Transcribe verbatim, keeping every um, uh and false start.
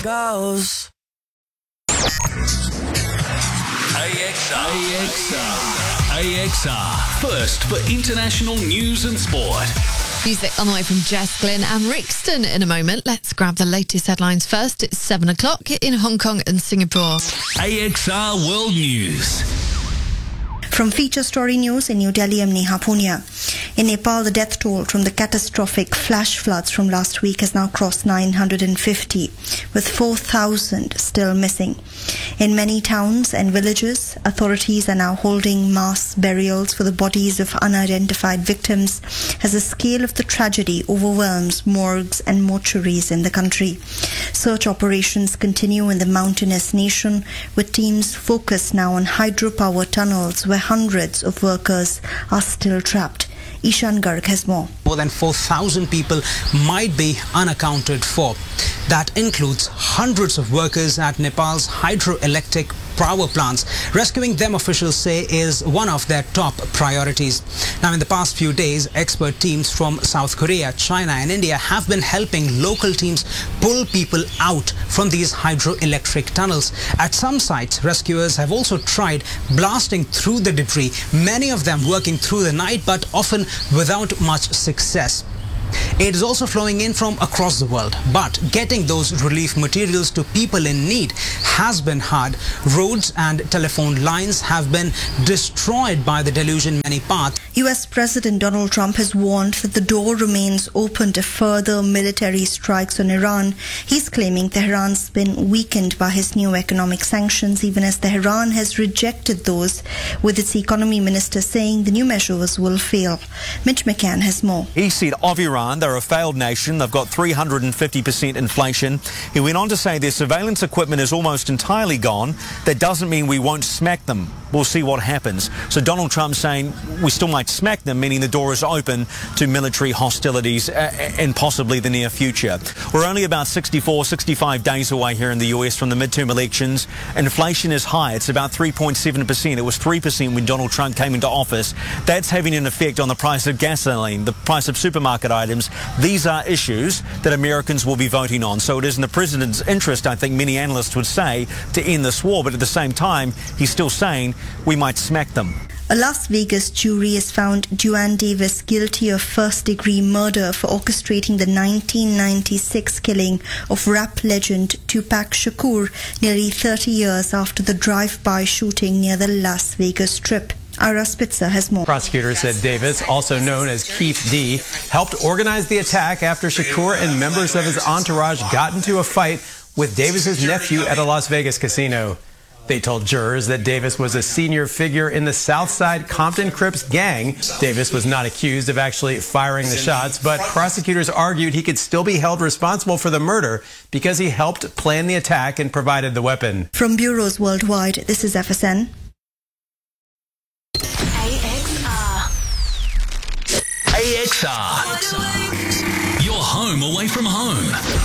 goes. A X R. A X R. A X R. First for international news and sport. Music on the way from Jess Glynn and Rixton in a moment. Let's grab the latest headlines first. It's seven o'clock in Hong Kong and Singapore. A X R World News. From Feature Story News in New Delhi, I'm Neha Punia. In Nepal, the death toll from the catastrophic flash floods from last week has now crossed nine hundred fifty, with four thousand still missing. In many towns and villages, authorities are now holding mass burials for the bodies of unidentified victims as the scale of the tragedy overwhelms morgues and mortuaries in the country. Search operations continue in the mountainous nation, with teams focused now on hydropower tunnels where hundreds of workers are still trapped. Ishan Garg has more. More than four thousand people might be unaccounted for. That includes hundreds of workers at Nepal's hydroelectric power plants. Rescuing them, officials say, is one of their top priorities. Now, in the past few days, expert teams from South Korea, China and India have been helping local teams pull people out from these hydroelectric tunnels. At some sites, rescuers have also tried blasting through the debris, many of them working through the night, but often without much success. Aid is also flowing in from across the world, but getting those relief materials to people in need has been hard. Roads and telephone lines have been destroyed by the deluge in many parts. U S President Donald Trump has warned that the door remains open to further military strikes on Iran. He's claiming Tehran's been weakened by his new economic sanctions, even as Tehran has rejected those, with its economy minister saying the new measures will fail. Mitch McCann has more. He said of Iran, they're a failed nation. They've got three hundred fifty percent inflation. He went on to say their surveillance equipment is almost entirely gone. That doesn't mean we won't smack them. We'll see what happens. So Donald Trump saying we still might smack them, meaning the door is open to military hostilities uh, in possibly the near future. We're only about sixty-four, sixty-five days away here in the U S from the midterm elections. Inflation is high. It's about three point seven percent. It was three percent when Donald Trump came into office. That's having an effect on the price of gasoline, the price of supermarket items. These are issues that Americans will be voting on. So it is in the president's interest, I think many analysts would say, to end this war. But at the same time, he's still saying we might smack them. A Las Vegas jury has found Duane Davis guilty of first-degree murder for orchestrating the nineteen ninety-six killing of rap legend Tupac Shakur nearly thirty years after the drive-by shooting near the Las Vegas Strip. Ira Spitzer has more. Prosecutors said Davis, also known as Keith D, helped organize the attack after Shakur and members of his entourage got into a fight with Davis's nephew at a Las Vegas casino. They told jurors that Davis was a senior figure in the Southside Compton Crips gang. Davis was not accused of actually firing the shots, but prosecutors argued he could still be held responsible for the murder because he helped plan the attack and provided the weapon. From bureaus worldwide, this is F S N. A X R. Your home away from home.